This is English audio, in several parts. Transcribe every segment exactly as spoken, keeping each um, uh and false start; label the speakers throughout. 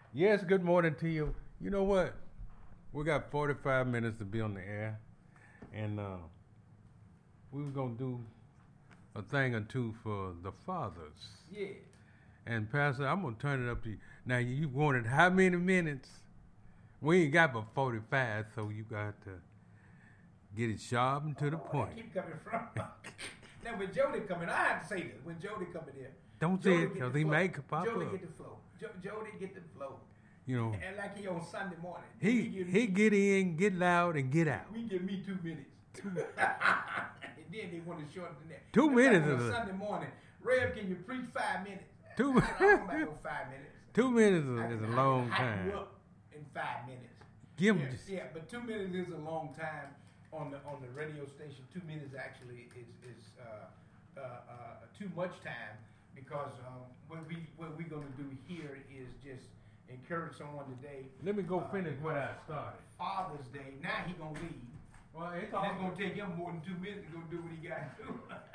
Speaker 1: Yes, good morning to you. You know what? We got forty-five minutes to be on the air, and uh, we were going to do a thing or two for the fathers.
Speaker 2: Yeah.
Speaker 1: And Pastor, I'm going to turn it up to you. Now, you wanted how many minutes? We ain't got but forty-five, so you got to get it sharp and to the
Speaker 2: Oh,
Speaker 1: point.
Speaker 2: keep coming from. Now when Jody come in, I have to say this. When Jody come in here,
Speaker 1: Don't say it, because he may pop
Speaker 2: Jody
Speaker 1: up.
Speaker 2: get the flow. Jo- Jody get the flow.
Speaker 1: You know,
Speaker 2: And like he on Sunday morning.
Speaker 1: he
Speaker 2: give
Speaker 1: he
Speaker 2: me,
Speaker 1: get in, get loud, and get out.
Speaker 2: we give me two minutes. and then they want to shorten that.
Speaker 1: Two
Speaker 2: That's
Speaker 1: minutes
Speaker 2: like
Speaker 1: is
Speaker 2: on
Speaker 1: a-
Speaker 2: Sunday morning. Rev, can you preach five minutes?
Speaker 1: Two-
Speaker 2: I don't know about five minutes.
Speaker 1: Two minutes
Speaker 2: I
Speaker 1: is, is
Speaker 2: can-
Speaker 1: a
Speaker 2: I
Speaker 1: long
Speaker 2: can hype you
Speaker 1: time.
Speaker 2: up in five minutes.
Speaker 1: Give
Speaker 2: yeah,
Speaker 1: him just,
Speaker 2: yeah, but two minutes is a long time on the on the radio station. Two minutes actually is is uh, uh, uh, too much time because um, what we what we're gonna do here is just encourage someone today.
Speaker 1: let me go
Speaker 2: uh,
Speaker 1: finish what I started.
Speaker 2: Father's Day. Now he gonna leave.
Speaker 1: Well, it's
Speaker 2: And it's gonna take him more than two minutes to go do what he got to do.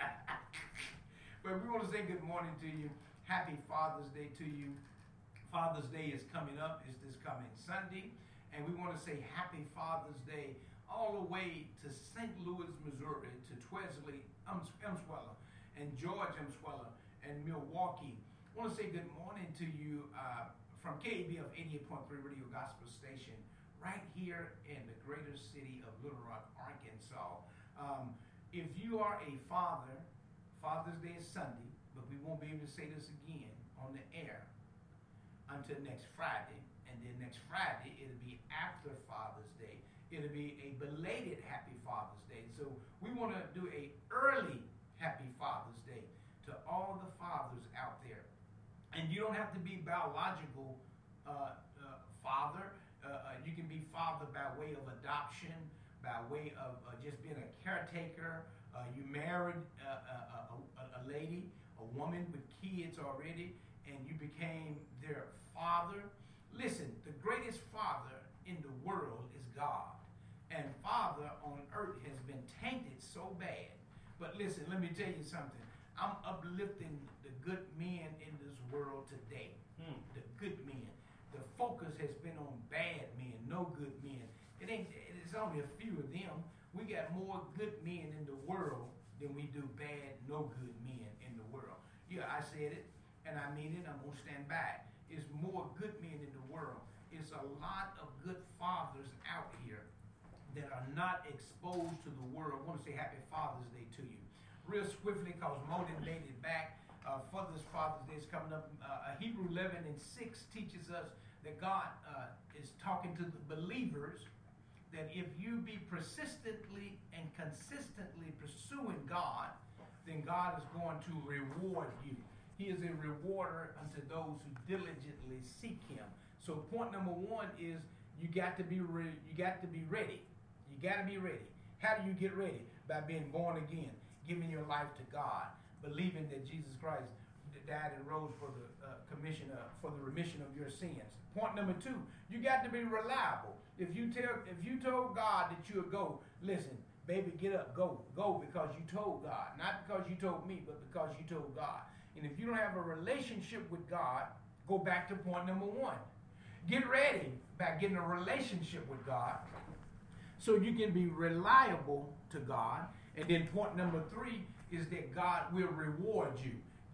Speaker 2: But we want to say good morning to you. Happy Father's Day to you. Father's Day is coming up. It's this coming Sunday. And we want to say Happy Father's Day all the way to Saint Louis, Missouri, to Twesley, Emsweller, and George Emsweller, and Milwaukee. I want to say good morning to you uh, from K A B F eighty-eight point three Radio Gospel Station, right here in the greater city of Little Rock, Arkansas. Um, if you are a father, Father's Day is Sunday, but we won't be able to say this again on the air until next Friday. And then next Friday, it'll be after Father's Day. It'll be a belated Happy Father's Day. So we want to do a early Happy Father's Day to all the fathers out there. And you don't have to be biological uh, uh, father. Uh, uh, you can be father by way of adoption, by way of uh, just being a caretaker. Uh, you married uh, a, a, a lady, a woman with kids already, and you became their father. Listen, the greatest father in the world is God. And father on earth has been tainted so bad. But listen, let me tell you something. I'm uplifting the good men in this world today. Hmm. The good men. The focus has been on bad men, no good men. It ain't. It's only a few of them. We got more good men in the world than we do bad, no good men in the world. Yeah, I said it, and I mean it. I'm gonna stand by it. It's more good men in the world. It's a lot of good fathers out here that are not exposed to the world. I want to say Happy Father's Day to you. Real swiftly, because Mo done made it back uh, for this Father's Day is coming up. Uh, Hebrew eleven and six teaches us that God uh, is talking to the believers that if you be persistently and consistently pursuing God, then God is going to reward you. He is a rewarder unto those who diligently seek him. So point number one is you got to be re- you got to be ready. You got to be ready. How do you get ready? By being born again, giving your life to God, believing that Jesus Christ died and rose for the uh, commission uh, for the remission of your sins. Point number two, you got to be reliable. If you tell if you told God that you'll go, listen, baby, get up, go, go because you told God, not because you told me, but because you told God. And if you don't have a relationship with God, go back to point number one. Get ready by getting a relationship with God so you can be reliable to God. And then point number three is that God will reward you.